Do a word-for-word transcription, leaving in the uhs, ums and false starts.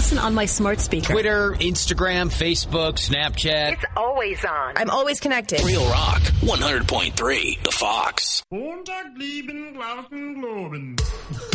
listen on my smart speaker. Twitter, Instagram, Facebook, Snapchat. It's always on. I'm always connected. Real Rock, one hundred point three, The Fox. Montag, lieben, glauben, globen.